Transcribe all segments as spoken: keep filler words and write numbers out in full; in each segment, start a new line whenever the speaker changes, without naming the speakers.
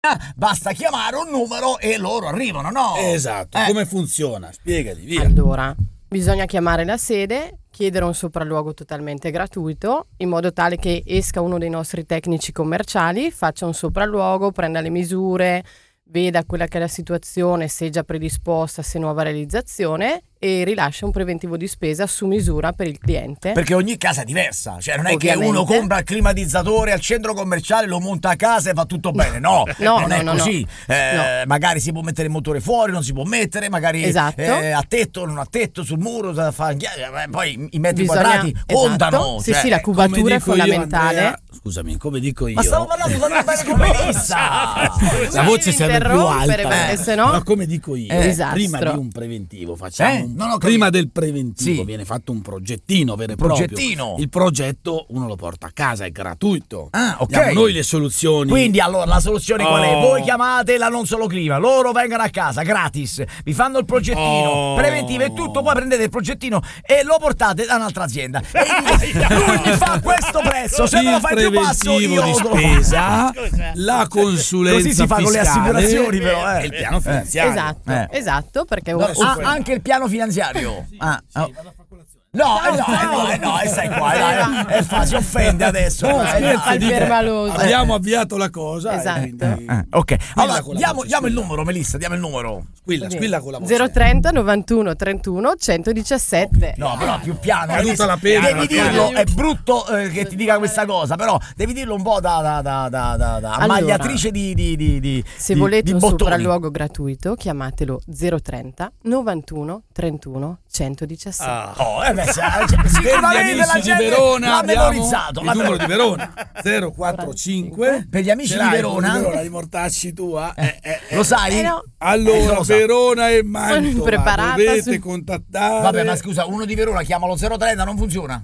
basta chiamare un numero e loro arrivano, no?
Esatto,
Eh.
come funziona? Spiegati, via.
Allora, bisogna chiamare la sede, chiedere un sopralluogo totalmente gratuito, in modo tale che esca uno dei nostri tecnici commerciali, faccia un sopralluogo, prenda le misure, veda quella che è la situazione, se è già predisposta, se è nuova realizzazione, e rilascia un preventivo di spesa su misura per il cliente.
Perché ogni casa è diversa, cioè non è
Ovviamente.
che uno compra il climatizzatore al centro commerciale, lo monta a casa e fa tutto bene, no,
No,
non
no,
è
no,
così.
no.
Eh,
No.
Magari si può mettere il motore fuori, non si può mettere, magari
Esatto.
eh, a tetto, non a tetto, sul muro, da fa- eh, poi i metri
Bisogna-
quadrati contano.
esatto. Sì,
cioè,
sì, la
Come
cubatura è
dico io,
fondamentale.
Andrea, scusami, come dico io,
Ma stavo parlando tanto bene con Melissa.
la voce serve più
interrompere,
alta,
perché sennò-
però come dico io,
Eh. Disastro.
prima di un preventivo facciamo
Eh?
un-
Non ho capito.
prima del preventivo
Sì.
viene fatto un progettino vero e
Progettino.
proprio. Il progetto uno lo porta a casa, è gratuito.
Ah, ok.
Diamo noi le soluzioni.
Quindi allora la soluzione qual è?
Oh.
Voi chiamate la Non Solo Clima, loro vengono a casa gratis, vi fanno il progettino
Oh.
preventivo e tutto, poi prendete il progettino e lo portate da un'altra azienda. E dite, lui mi fa questo prezzo, se me lo
il
fai più basso io
preventivo di
te lo faccio.
spesa, la consulenza
Così si fa con le
fiscale
assicurazioni, però, eh.
e il piano finanziario.
Esatto,
Eh.
esatto, perché
No,
un-
ah, anche il piano finanziario. Ah, oh. No, eh, no, eh, no, eh, no, eh, stai qua, dai, eh, fa, si offende adesso.
No,
Eh,
scherzo,
dai,
dico,
permaloso.
abbiamo avviato la cosa. e
Esatto.
quindi-
eh, ok, allora
con la
diamo,
voce,
diamo il
squilla.
numero, Melissa, diamo il numero.
Squilla, squilla con la voce.
zero trenta novantuno trentuno centodiciassette.
No, però più piano.
È tutta la pena,
Devi
la
dirlo,
pena.
è brutto eh, che ti dica questa cosa, però devi dirlo un po' da, da, da, da, da, da
Allora,
ammagliatrice di, di, di, di
Se
di-
volete
di
un
bottoni.
sopralluogo gratuito, chiamatelo zero trenta novantuno trentuno centodiciassette.
Oh, eh beh, se- cioè,
Per gli
sicuramente la
amici di
gente
Verona
l'ha
abbiamo
memorizzato.
il
l'ha
numero di
memorizzato.
Verona zero quattro cinque.
Per gli amici
Ce
di
l'hai,
Verona?
quello di Verona, di Mortacci tua. Eh, eh, eh.
Lo sai?
Eh no.
Eh,
Allora,
lo so.
Verona e Mantova
impreparata
dovete
su-
contattare.
Vabbè, ma scusa, uno di Verona chiamalo zero trenta, non funziona.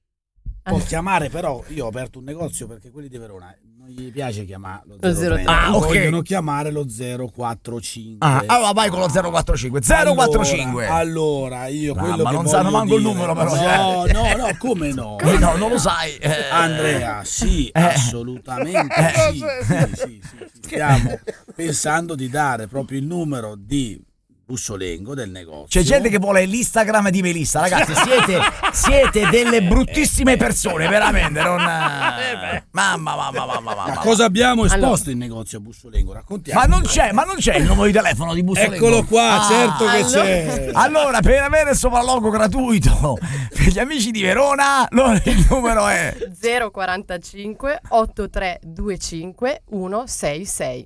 Può chiamare, però io ho aperto un negozio perché quelli di Verona non gli piace chiamare lo
Lo
zero trenta,
Ah, ok.
vogliono chiamare lo zero quattro cinque.
Ah, allora vai con lo zero quattro cinque. zero quattro cinque.
Allora, allora, io
Ah,
quello
ma
che
non sanno
voglio
manco il
dire-
numero, però,
No,
cioè.
no, no, come no?
Eh, no, non lo sai. Eh,
Andrea, sì,
Eh.
assolutamente sì, sì, sì, sì. Stiamo pensando di dare proprio il numero di Bussolengo del negozio.
C'è gente che vuole l'Instagram di Melissa, ragazzi, siete, siete delle bruttissime persone, veramente, non... Mamma, mamma, mamma, mamma,
Ma
mamma.
cosa abbiamo esposto
Allora.
in negozio a Bussolengo? Raccontiamo.
Ma non c'è, ma non c'è il numero di telefono di Bussolengo.
Eccolo qua,
Ah,
certo che
allora-
c'è.
Allora, per avere il sopralluogo gratuito per gli amici di Verona, lo- il numero è...
zero quarantacinque ottantatré venticinque centosessantasei.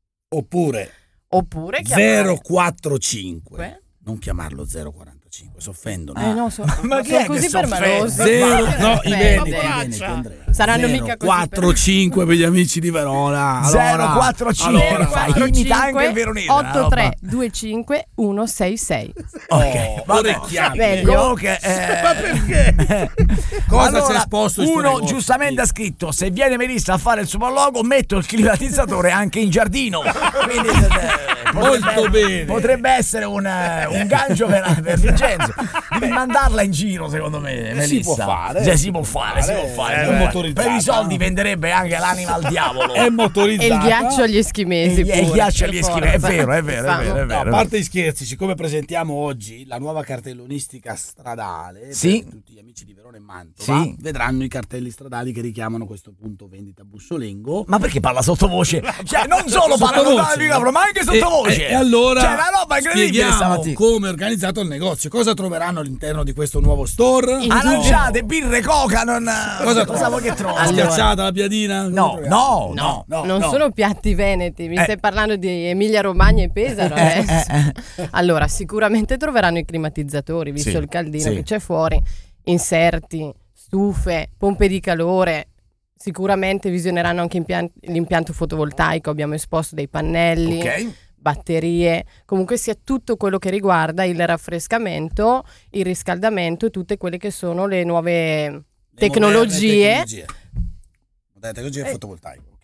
Oppure
Oppure chiamare
zero quattro cinque.
Que-
Non chiamarlo zero quarantacinque, si offendono.
Eh no, so,
Ma chi
sono
è che
così
si offende?
permalosi.
Zero,
Ma-
no, i
Offende.
veneti, i veneti, Andrea.
Saranno mica così
quattro cinque per gli amici di Verona. Allora,
zero quattro cinque.
allora,
Fai imita anche il veronese, una roba.
ottantatré venticinque centosessantasei.
Oh, orecchiabile.
Meglio.
Comunque, eh,
Ma perché? Cosa
allora,
c'è esposto in sto
uno
negozio?
giustamente ha scritto: se viene Melissa a fare il sopralluogo, metto il climatizzatore anche in giardino. Quindi, eh,
Molto
potrebbe-
bene.
Potrebbe essere un, eh, un gancio per, per Vincenzo. Devi mandarla in giro, secondo me, Melissa.
Si può fare.
Cioè, si può fare, si può
È
fare.
motorizzata.
Per i soldi venderebbe anche l'anima al diavolo.
È motorizzata.
E il ghiaccio agli eschimesi.
E- e il
pure,
ghiaccio
per
agli eschimesi, è
forza.
vero, è vero, è
Famo.
vero, è vero.
No, a parte gli scherzi, siccome presentiamo oggi la nuova cartellonistica stradale
Sì.
per tutti gli amici di Verona e Mantova,
Sì.
vedranno i cartelli stradali che richiamano questo punto vendita Bussolengo.
Ma perché parla sottovoce? Cioè, non solo parla
Sottovoce.
con il microfono, ma anche sottovoce.
E, e allora
cioè, una roba incredibile
spieghiamo
stamattina.
come è organizzato il negozio, cosa troveranno all'interno di questo nuovo store.
In-
Aranciate, birre, coca, non...
Cosa,
cosa vuoi che trovi?
Allora.
Schiacciata la piadina?
No, no, no,
no,
Non
no.
sono piatti veneti, mi
Eh.
stai parlando di Emilia Romagna e Pesaro adesso. Allora, sicuramente troveranno i climatizzatori, visto
Sì,
il caldino
sì.
che c'è fuori, inserti, stufe, pompe di calore. Sicuramente visioneranno anche impian- l'impianto fotovoltaico, abbiamo esposto dei pannelli,
Ok.
batterie, comunque sia tutto quello che riguarda il raffrescamento, il riscaldamento e tutte quelle che sono le nuove
Le
tecnologie.
moderne tecnologie. Moderne tecnologie
Eh.
fotovoltaico. ok.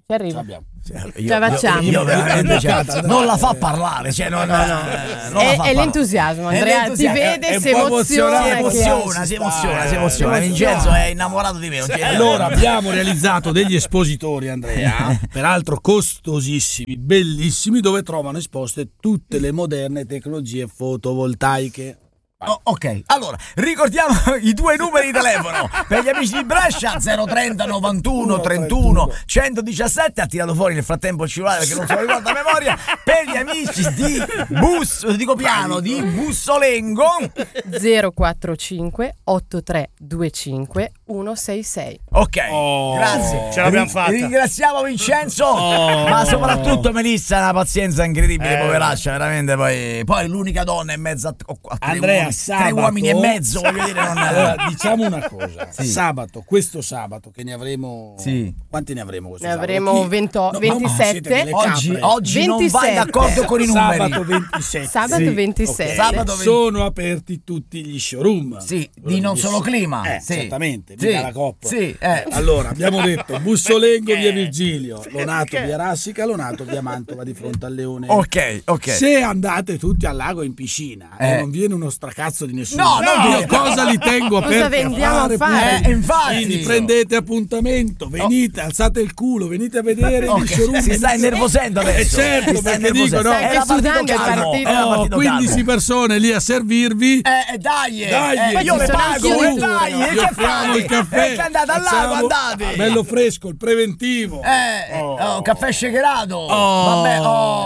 Ci arriva.
Abbiamo.
Io,
Cioè, facciamo.
io, io veramente, cioè,
È
non la fa parlare, cioè non,
No, no.
eh, non la
È,
fa
è
parlare.
l'entusiasmo,
È
Andrea, ti
l'entusiasmo,
vede,
è un
si
po'
emoziona.
Si
emozionato,
che-
emoziona, si emoziona, si emoziona.
Eh,
Vincenzo è innamorato di me. non c'è-
Allora abbiamo realizzato degli espositori, Andrea, peraltro costosissimi, bellissimi, dove trovano esposte tutte le moderne tecnologie fotovoltaiche.
Oh, ok, allora ricordiamo i due numeri di telefono per gli amici di Brescia: zero trenta novantuno trentuno centodiciassette. Ha tirato fuori nel frattempo il cellulare perché non se lo ricorda a memoria. Per gli amici di Bus, dico piano, di Bussolengo,
zero quattro cinque otto tre due cinque uno sei sei.
ok,
Oh,
grazie,
ce l'abbiamo
Ri-
fatta.
Ringraziamo Vincenzo,
Oh.
ma soprattutto Melissa, una pazienza incredibile,
Eh.
poveraccia, veramente. Poi, poi l'unica donna in mezzo a, a tre
Andrea,
uomini, tre
sabato-
uomini e mezzo, voglio dire, non
Allora, diciamo una cosa,
Sì.
sabato, questo sabato che ne avremo,
Sì.
quanti ne avremo questo
Ne
sabato?
avremo
Chi-
vento-
No, ma
ventisette.
siete delle
oggi,
capre.
oggi non vai
ventisette.
d'accordo con i numeri.
Sabato ventisette.
Sabato
Sì.
ventisette.
Ok.
Sabato venti-
Sono aperti tutti gli showroom.
Sì,
Quello
di non
Bus-
solo clima.
Eh,
sì.
esattamente,
Sì.
mica la coppa.
Sì, eh.
Allora, abbiamo detto Bussolengo via Virgilio, Lonato via Rassica, Lonato via Mantova di fronte al Leone.
Ok, ok.
Se andate tutti al lago in piscina
Eh.
e non viene uno stracazzo di nessuno,
No, no,
io
no.
cosa li tengo
Cosa
aperti
vendiamo a fare?
Eh, infatti.
Quindi prendete appuntamento, venite, alzate il culo, venite a vedere
Ok,
il showroom.
si sta innervosendo
Eh,
adesso.
certo,
Si sta
perché
innervosendo.
dico, no.
Era
Stai
partito
sudando, è
calmo,
partito.
era
Oh,
partito
quindici
calmo.
persone lì a servirvi.
Eh, eh, dai, eh,
Dai,
eh,
Poi
io
ci
le
sono
pago,
anche
eh,
io
dai,
turno.
e
Vi
che
offriamo
fate?
il caffè.
E che andate al lago,
Facciamo-
andate.
Bello fresco, il preventivo.
Eh,
Oh.
oh, caffè shakerato.
Oh.
Vabbè,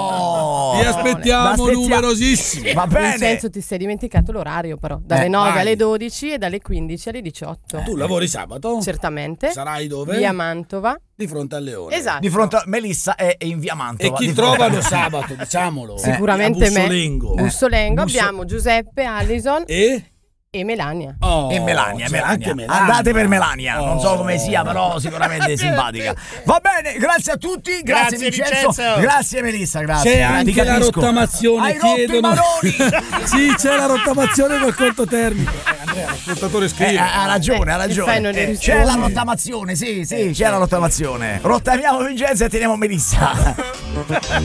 oh.
Vi aspettiamo
L'aspettia-
numerosissimi.
Va bene.
Vincenzo, ti sei dimenticato l'orario però, dalle
Eh,
nove
vai.
alle dodici e dalle quindici alle diciotto.
Tu lavori sabato?
Certamente.
Sarai dove?
Via Mantova.
Di fronte al Leone.
Esatto.
Di fronte a Melissa è in via
E
Mantova.
chi
di fronte-
trovano sabato, diciamolo?
Sicuramente
a
me.
Bussolengo.
Bussolengo,
Busso-
abbiamo Giuseppe, Alison
E?
e Melania.
Oh,
E Melania,
c'è
Melania.
anche Melania.
Andate per Melania, non so
Oh.
come sia, però sicuramente è simpatica. Va bene, grazie a tutti, grazie,
Grazie,
Vincenzo,
Vincenzo.
grazie Melissa, grazie.
C'è
Ti
anche la
capisco.
rottamazione,
Hai rotto i
chiedono.
maroni.
Sì, c'è la rottamazione col conto termico. Eh, Andrea, l'ascoltatore
Eh,
scrive.
ha ha ragione, ha
Eh, che
ragione.
fai, non
Eh,
li
c'è
rispondi?
la rottamazione, sì, sì, c'è la rottamazione. Rottamiamo Vincenzo e teniamo Melissa.